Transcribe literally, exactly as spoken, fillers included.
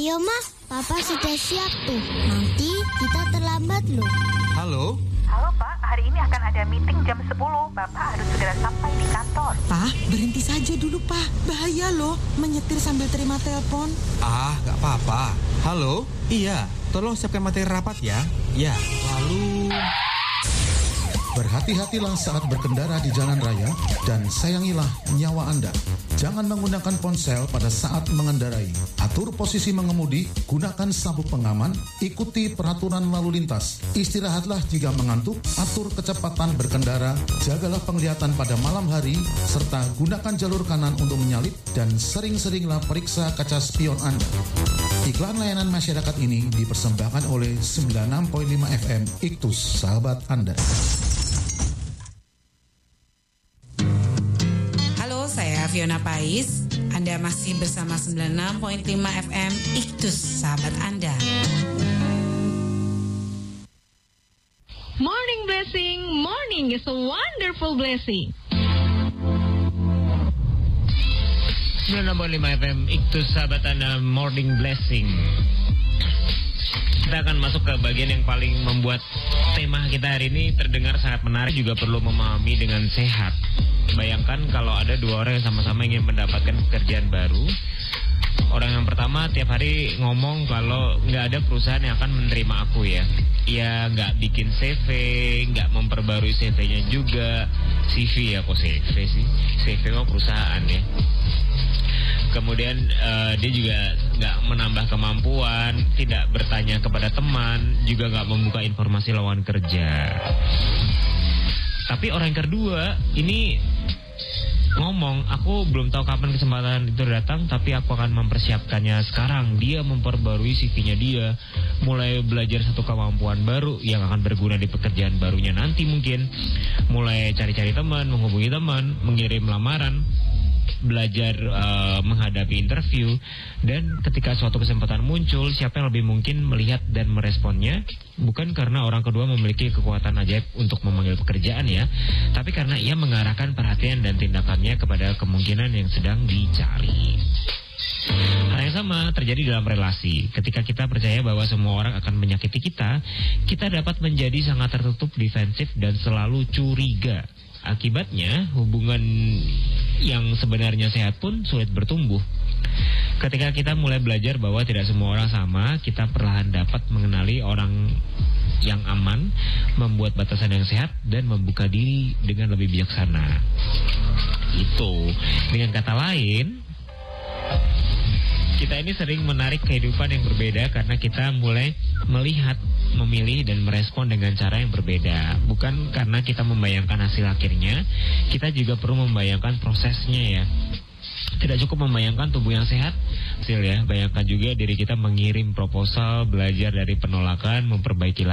Ayo Ma, Papa sudah siap tuh. Nanti kita terlambat loh. Halo? Halo Pak, hari ini akan ada meeting jam sepuluh. Bapak harus segera sampai di kantor. Pak, berhenti saja dulu Pak. Bahaya loh, menyetir sambil terima telepon. Ah, gak apa-apa. Halo? Iya, tolong siapkan materi rapat ya. Ya, lalu... Berhati-hatilah saat berkendara di jalan raya dan sayangilah nyawa Anda. Jangan menggunakan ponsel pada saat mengendarai. Atur posisi mengemudi, gunakan sabuk pengaman, ikuti peraturan lalu lintas. Istirahatlah jika mengantuk, atur kecepatan berkendara, jagalah penglihatan pada malam hari, serta gunakan jalur kanan untuk menyalip dan sering-seringlah periksa kaca spion Anda. Iklan layanan masyarakat ini dipersembahkan oleh sembilan puluh enam koma lima F M Iktus, sahabat Anda. Saya Fiona Pais. Anda masih bersama sembilan puluh enam koma lima F M Iktus, sahabat Anda. Morning blessing, morning is a wonderful blessing. sembilan puluh enam koma lima F M Iktus, sahabat Anda, morning blessing. Kita akan masuk ke bagian yang paling membuat tema kita hari ini terdengar sangat menarik, juga perlu memahami dengan sehat. Bayangkan kalau ada dua orang yang sama-sama ingin mendapatkan pekerjaan baru. Orang yang pertama tiap hari ngomong kalau nggak ada perusahaan yang akan menerima aku ya. Ia nggak bikin C V, nggak memperbarui C V-nya juga. C V ya, kok C V sih? C V mah perusahaan ya. Kemudian uh, dia juga nggak menambah kemampuan, tidak bertanya kepada teman, juga nggak membuka informasi lowongan kerja. Tapi orang yang kedua ini ngomong, aku belum tahu kapan kesempatan itu datang, tapi aku akan mempersiapkannya sekarang. Dia memperbarui C V-nya dia, mulai belajar satu kemampuan baru yang akan berguna di pekerjaan barunya nanti mungkin. Mulai cari-cari teman, menghubungi teman, mengirim lamaran, belajar uh, menghadapi interview. Dan ketika suatu kesempatan muncul, siapa yang lebih mungkin melihat dan meresponnya? Bukan karena orang kedua memiliki kekuatan ajaib untuk memanggil pekerjaan ya, tapi karena ia mengarahkan perhatian dan tindakannya kepada kemungkinan yang sedang dicari. Hal yang sama terjadi dalam relasi. Ketika kita percaya bahwa semua orang akan menyakiti kita, kita dapat menjadi sangat tertutup, defensif, dan selalu curiga. Akibatnya, hubungan yang sebenarnya sehat pun sulit bertumbuh. Ketika kita mulai belajar bahwa tidak semua orang sama, kita perlahan dapat mengenali orang yang aman, membuat batasan yang sehat, dan membuka diri dengan lebih bijaksana. Itu, dengan kata lain, kita ini sering menarik kehidupan yang berbeda karena kita mulai melihat, memilih, dan merespon dengan cara yang berbeda. Bukan karena kita membayangkan hasil akhirnya, kita juga perlu membayangkan prosesnya ya. Tidak cukup membayangkan tubuh yang sehat, hasil ya. Bayangkan juga diri kita mengirim proposal, belajar dari penolakan, memperbaiki